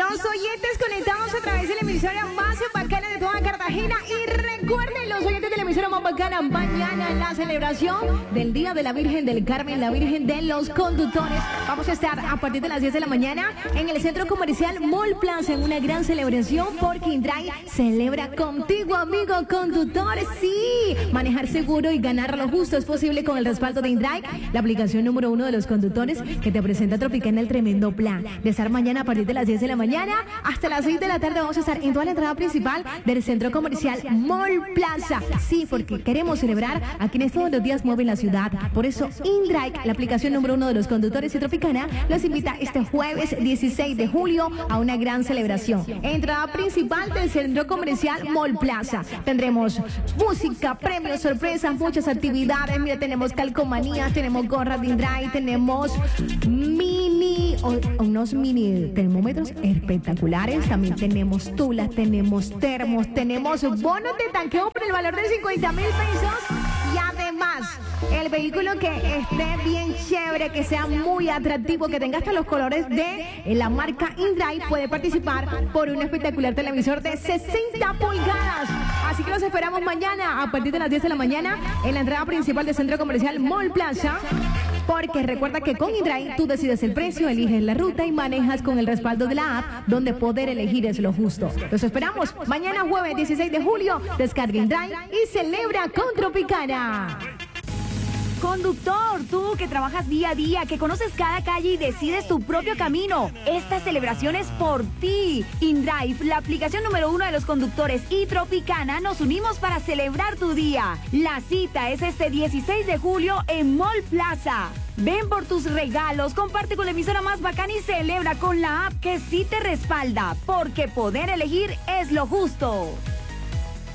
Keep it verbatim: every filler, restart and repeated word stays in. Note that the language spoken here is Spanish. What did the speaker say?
los oyentes conectados a través de la emisora más bacana de toda Cartagena. Y recuerden, los oyentes de la emisora más bacana, mañana en la celebración del Día de la Virgen del Carmen, la Virgen de los Conductores. Vamos a estar a partir de las diez de la mañana en el Centro Comercial Mall Plaza en una gran celebración porque Indrive celebra contigo, amigo conductor. Sí, manejar seguro y ganar lo justo es posible con el respaldo de Indrive, la aplicación número uno de los conductores que te presenta Tropicana el tremendo plan de estar mañana a partir de las diez de la mañana hasta las seis de la tarde. Vamos a estar en toda la entrada principal del Centro Comercial Mall Plaza. Sí, porque queremos celebrar a quienes todos los días mueven la ciudad. Por eso Indrive, la aplicación número uno de los conductores y Tropicana, los invita este jueves dieciséis de julio a una gran celebración. Entrada principal del Centro Comercial Mall Plaza. Tendremos música, premios, sorpresas, muchas actividades. Mira, tenemos calcomanías, tenemos gorras de Indrive, tenemos mini, o, unos mini termómetros espectaculares. También tenemos tulas, tenemos termos, tenemos bonos de tanqueo por el valor de cincuenta mil pesos. Y además, el vehículo que esté bien chévere, que sea muy atractivo, que tenga hasta los colores de la marca Indrive, puede participar por un espectacular televisor de sesenta pulgadas. Así que los esperamos mañana a partir de las diez de la mañana en la entrada principal del Centro Comercial Mall Plaza. Porque recuerda que con Indrive tú decides el precio, eliges la ruta y manejas con el respaldo de la app, donde poder elegir es lo justo. Los esperamos mañana jueves dieciséis de julio. Descarga Indrive y celebra con Tropicana. Conductor, tú que trabajas día a día, que conoces cada calle y decides tu propio camino. Esta celebración es por ti. Indrive, la aplicación número uno de los conductores, y Tropicana nos unimos para celebrar tu día. La cita es este dieciséis de julio en Mall Plaza. Ven por tus regalos, comparte con la emisora más bacana y celebra con la app que sí te respalda, porque poder elegir es lo justo.